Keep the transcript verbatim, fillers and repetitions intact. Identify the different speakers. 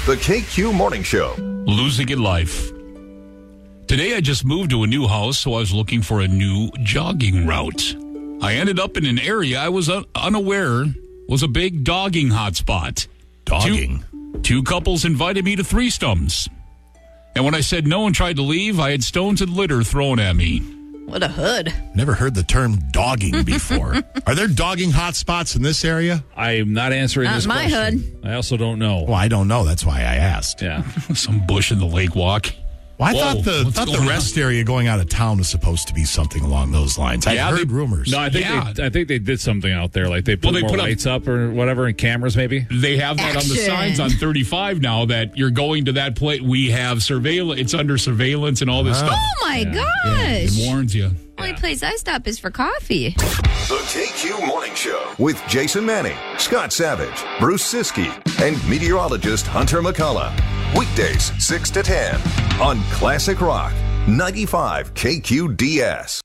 Speaker 1: The K Q Morning Show.
Speaker 2: Losing in life. Today I just moved to a new house, so I was looking for a new jogging route. I ended up in an area I was un- unaware was a big dogging hotspot.
Speaker 3: Dogging?
Speaker 2: Two, two couples invited me to threesomes. And when I said no and tried to leave, I had stones and litter thrown at me.
Speaker 4: What a hood.
Speaker 3: Never heard the term dogging before. Are there dogging hotspots in this area?
Speaker 5: I'm not answering
Speaker 4: Not
Speaker 5: this
Speaker 4: my
Speaker 5: question.
Speaker 4: hood.
Speaker 5: I also don't know.
Speaker 3: Well, I don't know. That's why I asked.
Speaker 5: Yeah.
Speaker 2: Some bush in the lake walk.
Speaker 3: Well, I
Speaker 2: Whoa,
Speaker 3: thought the
Speaker 2: what's
Speaker 3: thought the
Speaker 2: going
Speaker 3: rest area going out of town was supposed to be something along those lines. I
Speaker 2: Yeah,
Speaker 3: heard
Speaker 2: they-
Speaker 3: rumors.
Speaker 5: No, I think
Speaker 2: Yeah.
Speaker 5: they, I think they did something out there. Like they put
Speaker 2: Well, they
Speaker 5: more
Speaker 2: put up-
Speaker 5: lights up or whatever and cameras maybe.
Speaker 2: They have that on the
Speaker 4: Action.
Speaker 2: signs on thirty-five now that you're going to that place. We have surveillance. It's under surveillance and all this stuff.
Speaker 4: Oh, my
Speaker 2: It
Speaker 4: gosh.
Speaker 2: warns you.
Speaker 4: Only place I stop is for coffee.
Speaker 1: The K Q Morning Show with Jason Manning, Scott Savage, Bruce Siskey, and meteorologist Hunter McCullough. Weekdays six to ten on Classic Rock ninety-five K Q D S.